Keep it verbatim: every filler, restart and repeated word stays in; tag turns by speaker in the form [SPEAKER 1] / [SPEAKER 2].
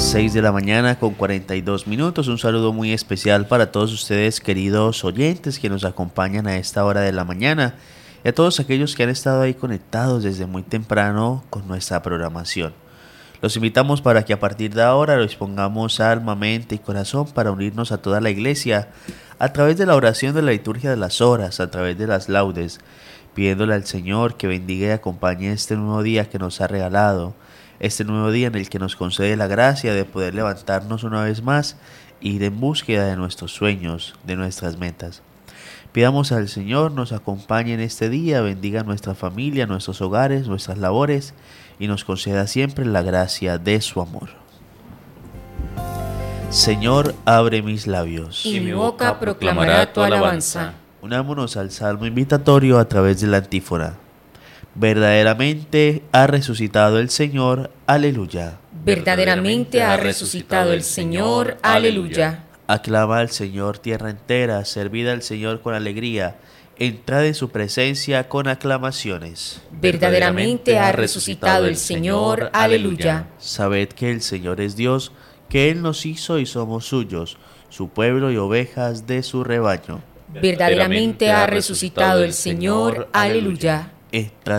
[SPEAKER 1] seis de la mañana con cuarenta y dos minutos. Un saludo muy especial para todos ustedes, queridos oyentes que nos acompañan a esta hora de la mañana, y a todos aquellos que han estado ahí conectados desde muy temprano con nuestra programación. Los invitamos para que a partir de ahora los pongamos alma, mente y corazón para unirnos a toda la iglesia a través de la oración de la liturgia de las horas, a través de las laudes, pidiéndole al Señor que bendiga y acompañe este nuevo día que nos ha regalado, este nuevo día en el que nos concede la gracia de poder levantarnos una vez más y ir en búsqueda de nuestros sueños, de nuestras metas. Pidamos al Señor nos acompañe en este día, bendiga nuestra familia, nuestros hogares, nuestras labores y nos conceda siempre la gracia de su amor. Señor, abre mis labios
[SPEAKER 2] y mi boca proclamará tu alabanza.
[SPEAKER 1] Unámonos al salmo invitatorio a través de la antífona. Verdaderamente ha resucitado el Señor, aleluya.
[SPEAKER 2] Verdaderamente ha resucitado el Señor, aleluya.
[SPEAKER 1] Aclama al Señor tierra entera, servid al Señor con alegría, entrad en su presencia con aclamaciones.
[SPEAKER 2] Verdaderamente ha resucitado el Señor, aleluya.
[SPEAKER 1] Sabed que el Señor es Dios, que Él nos hizo y somos suyos, su pueblo y ovejas de su rebaño.
[SPEAKER 2] Verdaderamente ha resucitado el Señor, aleluya.
[SPEAKER 1] Entrad